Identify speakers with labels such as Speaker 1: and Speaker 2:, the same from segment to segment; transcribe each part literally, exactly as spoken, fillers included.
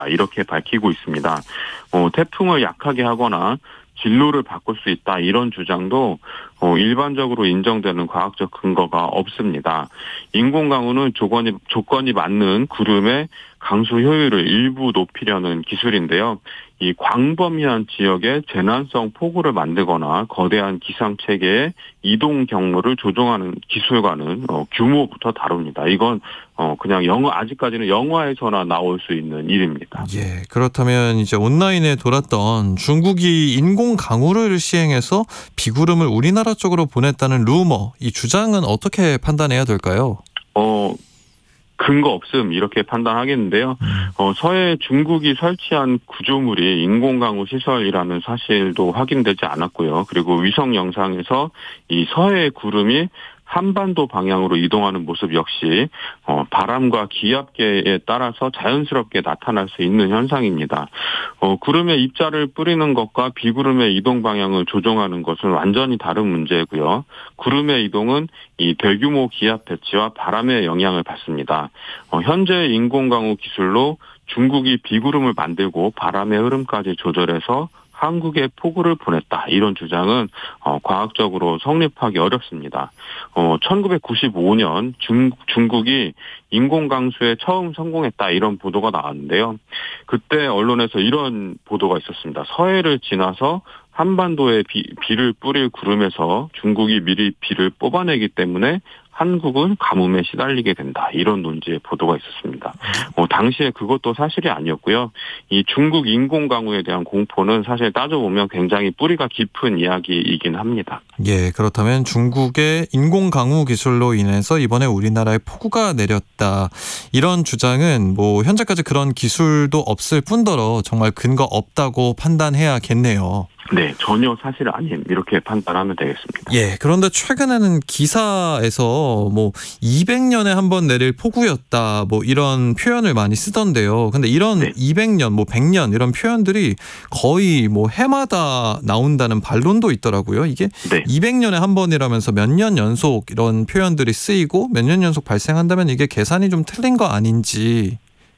Speaker 1: 이렇게 밝히고 있습니다. 어, 태풍을 약하게 하거나 진로를 바꿀 수 있다 이런 주장도 어, 일반적으로 인정되는 과학적 근거가 없습니다. 인공강우는 조건이, 조건이 맞는 구름의 강수 효율을 일부 높이려는 기술인데요. 이 광범위한 지역에 재난성 폭우를 만들거나 거대한 기상체계의 이동 경로를 조종하는 기술과는 어, 규모부터 다릅니다. 이건 어, 그냥 영화, 아직까지는 영화에서나 나올 수 있는 일입니다.
Speaker 2: 예, 그렇다면 이제 온라인에 돌았던 중국이 인공 강우를 시행해서 비구름을 우리나라 쪽으로 보냈다는 루머, 이 주장은 어떻게 판단해야 될까요?
Speaker 1: 어, 근거 없음 이렇게 판단하겠는데요. 어, 서해 중국이 설치한 구조물이 인공강우 시설이라는 사실도 확인되지 않았고요. 그리고 위성 영상에서 이 서해 구름이 한반도 방향으로 이동하는 모습 역시 어, 바람과 기압계에 따라서 자연스럽게 나타날 수 있는 현상입니다. 어, 구름에 입자를 뿌리는 것과 비구름의 이동 방향을 조종하는 것은 완전히 다른 문제고요. 구름의 이동은 이 대규모 기압 배치와 바람의 영향을 받습니다. 어, 현재 인공강우 기술로 중국이 비구름을 만들고 바람의 흐름까지 조절해서 한국에 폭우를 보냈다. 이런 주장은 어, 과학적으로 성립하기 어렵습니다. 어, 천구백구십오 년 중, 중국이 인공강수에 처음 성공했다. 이런 보도가 나왔는데요. 그때 언론에서 이런 보도가 있었습니다. 서해를 지나서 한반도에 비, 비를 뿌릴 구름에서 중국이 미리 비를 뽑아내기 때문에 한국은 가뭄에 시달리게 된다. 이런 논지의 보도가 있었습니다. 어, 당시에 그것도 사실이 아니었고요. 이 중국 인공강우에 대한 공포는 사실 따져보면 굉장히 뿌리가 깊은 이야기이긴 합니다.
Speaker 2: 예, 그렇다면 중국의 인공강우 기술로 인해서 이번에 우리나라에 폭우가 내렸다. 이런 주장은 뭐 현재까지 그런 기술도 없을 뿐더러 정말 근거 없다고 판단해야겠네요.
Speaker 1: 네, 전혀 사실 아님 이렇게 판단하면 되겠습니다.
Speaker 2: 예, 그런데 최근에는 기사에서 뭐 이백 년에 한 번 내릴 폭우였다 뭐 이런 표현을 많이 쓰던데요. 근데 이런
Speaker 1: 네.
Speaker 2: 이백 년, 뭐 백 년 이런 표현들이 거의 뭐 해마다 나온다는 반론도 있더라고요. 이게
Speaker 1: 네.
Speaker 2: 이백 년에 한 번이라면서 몇 년 연속 이런 표현들이 쓰이고 몇 년 연속 발생한다면 이게 계산이 좀 틀린 거 아닌지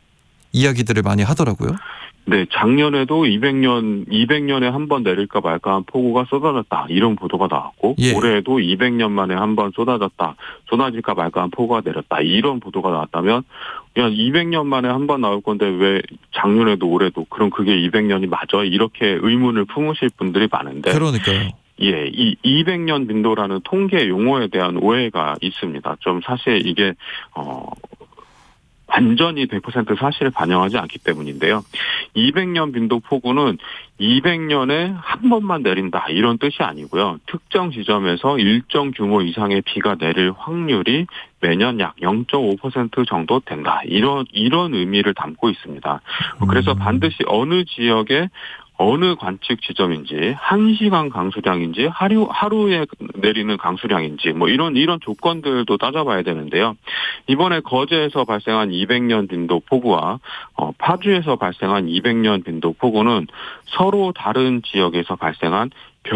Speaker 2: 이야기들을 많이 하더라고요.
Speaker 1: 네, 작년에도 이백 년, 이백 년에 한 번 내릴까 말까 한 폭우가 쏟아졌다. 이런 보도가 나왔고,
Speaker 2: 예.
Speaker 1: 올해에도 이백 년 만에 한 번 쏟아졌다. 쏟아질까 말까 한 폭우가 내렸다. 이런 보도가 나왔다면, 그냥 이백 년 만에 한 번 나올 건데 왜 작년에도 올해도, 그럼 그게 이백 년이 맞아? 이렇게 의문을 품으실 분들이 많은데.
Speaker 2: 그러니까요.
Speaker 1: 예, 이 이백 년 빈도라는 통계 용어에 대한 오해가 있습니다. 좀 사실 이게, 어, 완전히 백 퍼센트 사실을 반영하지 않기 때문인데요. 이백 년 빈도 폭우는 이백 년에 한 번만 내린다 이런 뜻이 아니고요. 특정 지점에서 일정 규모 이상의 비가 내릴 확률이 매년 약 영 점 오 퍼센트 정도 된다. 이런 이런 의미를 담고 있습니다. 그래서 반드시 어느 지역에 어느 관측 지점인지, 한 시간 강수량인지, 하루, 하루에 내리는 강수량인지, 뭐 이런, 이런 조건들도 따져봐야 되는데요. 이번에 거제에서 발생한 이백 년 빈도 폭우와, 어, 파주에서 발생한 이백 년 빈도 폭우는 서로 다른 지역에서 발생한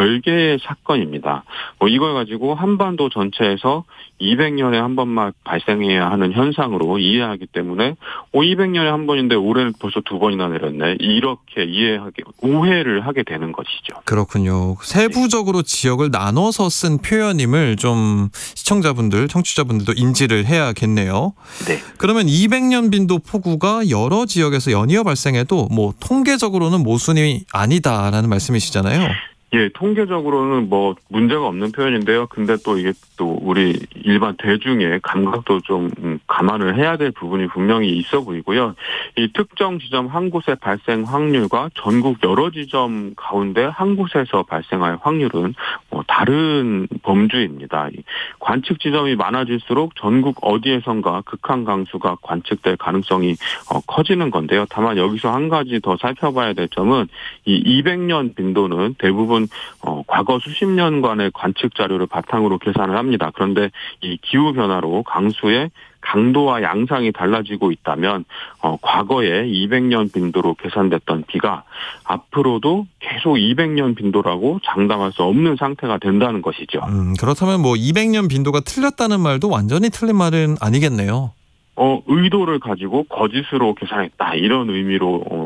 Speaker 1: 별개의 사건입니다. 뭐 이걸 가지고 한반도 전체에서 이백 년에 한 번만 발생해야 하는 현상으로 이해하기 때문에 오, 이백 년에 한 번인데 올해는 벌써 두 번이나 내렸네. 이렇게 이해하게 오해를 하게 되는 것이죠.
Speaker 2: 그렇군요. 세부적으로 네. 지역을 나눠서 쓴 표현임을 좀 시청자분들, 청취자분들도 인지를 해야겠네요.
Speaker 1: 네.
Speaker 2: 그러면 이백 년 빈도 폭우가 여러 지역에서 연이어 발생해도 뭐 통계적으로는 모순이 아니다라는 말씀이시잖아요.
Speaker 1: 예, 통계적으로는 뭐 문제가 없는 표현인데요. 근데 또 이게 또 우리 일반 대중의 감각도 좀 감안을 해야 될 부분이 분명히 있어 보이고요. 이 특정 지점 한 곳의 발생 확률과 전국 여러 지점 가운데 한 곳에서 발생할 확률은 뭐 다른 범주입니다. 관측 지점이 많아질수록 전국 어디에선가 극한 강수가 관측될 가능성이 커지는 건데요. 다만 여기서 한 가지 더 살펴봐야 될 점은 이 이백 년 빈도는 대부분 어, 과거 수십 년간의 관측 자료를 바탕으로 계산을 합니다. 그런데 이 기후 변화로 강수의 강도와 양상이 달라지고 있다면 어, 과거에 이백 년 빈도로 계산됐던 비가 앞으로도 계속 이백 년 빈도라고 장담할 수 없는 상태가 된다는 것이죠.
Speaker 2: 음, 그렇다면 뭐 이백 년 빈도가 틀렸다는 말도 완전히 틀린 말은 아니겠네요.
Speaker 1: 어, 의도를 가지고 거짓으로 계산했다 이런 의미로 어,